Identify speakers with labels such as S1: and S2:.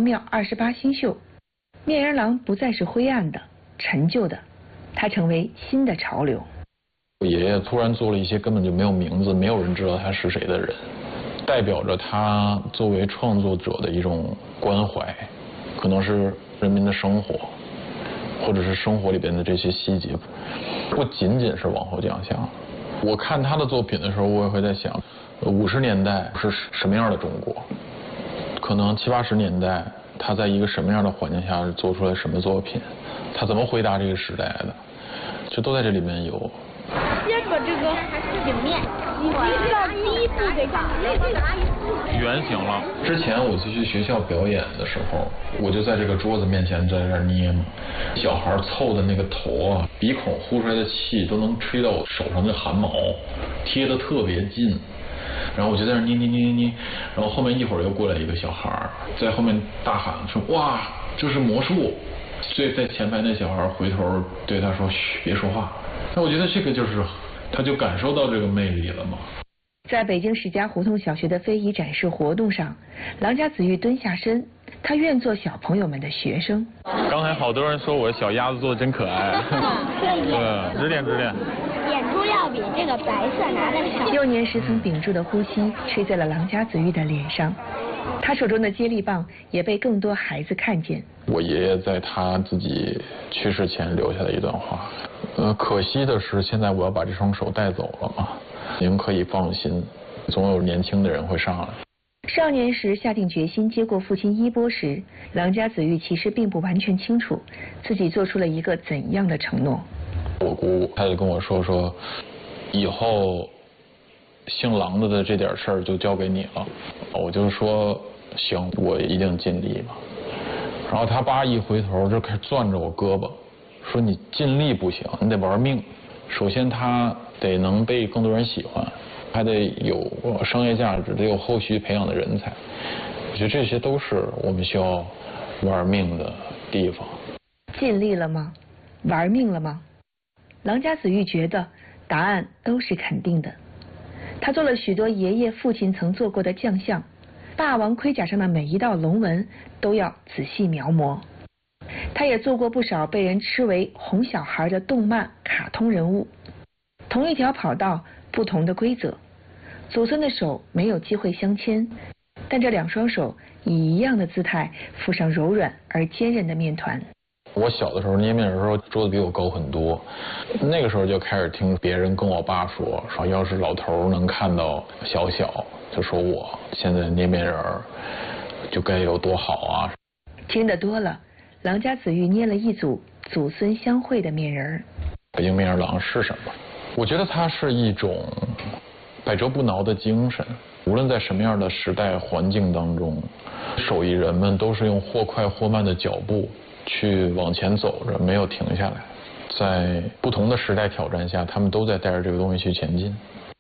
S1: 庙28星宿，面人郎不再是灰暗的、陈旧的，它成为新的潮流。
S2: 我爷爷突然做了一些根本就没有名字、没有人知道他是谁的人，代表着他作为创作者的一种关怀，可能是人民的生活，或者是生活里边的这些细节，不仅仅是往后奖项。我看他的作品的时候，我也会在想，50年代是什么样的中国？可能70、80年代他在一个什么样的环境下做出来什么作品？他怎么回答这个时代的？这都在这里面有。
S3: 接着这个景面，你知道第一步得干嘛？
S2: 圆形了。之前我去学校表演的时候，我就在这个桌子面前在这儿捏嘛。小孩凑的那个头啊，鼻孔呼出来的气都能吹到我手上的汗毛，贴得特别近。然后我就在那捏，然后后面一会儿又过来一个小孩，在后面大喊说：“哇，这是魔术！”所以在前排那小孩回头对他说：“嘘，别说话。”那我觉得这个就是，他就感受到这个魅力了嘛。
S1: 在北京石家胡同小学的非遗展示活动上，郎家子玉蹲下身，他愿做小朋友们的学生。
S2: 刚才好多人说我小鸭子做的真可爱。对，指点。
S3: 眼珠要比这个白色拿的少。
S1: 幼年时曾屏住的呼吸吹在了郎家子玉的脸上，他手中的接力棒也被更多孩子看见。
S2: 我爷爷在他自己去世前留下的一段话，可惜的是现在我要把这双手带走了嘛。您可以放心，总有年轻的人会上来。
S1: 少年时下定决心接过父亲衣钵时，郎家子玉其实并不完全清楚自己做出了一个怎样的承诺。
S2: 我姑她就跟我说，以后姓郎的这点事儿就交给你了。我就说行，我一定尽力吧。然后他爸一回头就开始攥着我胳膊，说你尽力不行，你得玩命。首先他得能被更多人喜欢，还得有商业价值，得有后续培养的人才。我觉得这些都是我们需要玩命的地方。
S1: 尽力了吗？玩命了吗？郎家子玉觉得答案都是肯定的。他做了许多爷爷父亲曾做过的将相，霸王盔甲上的每一道龙纹都要仔细描摹。他也做过不少被人吃为哄小孩的动漫卡通人物。同一条跑道，不同的规则，祖孙的手没有机会相牵，但这两双手以一样的姿态附上柔软而坚韧的面团。
S2: 我小的时候捏面人的时候，桌子比我高很多，那个时候就开始听别人跟我爸说要是老头能看到小，就说我现在捏面人就该有多好啊。
S1: 听得多了，郎家子玉捏了一组祖孙相会的面人。
S2: 北京面人郎是什么？我觉得它是一种百折不挠的精神，无论在什么样的时代环境当中，手艺人们都是用或快或慢的脚步去往前走着，没有停下来。在不同的时代挑战下，他们都在带着这个东西去前进。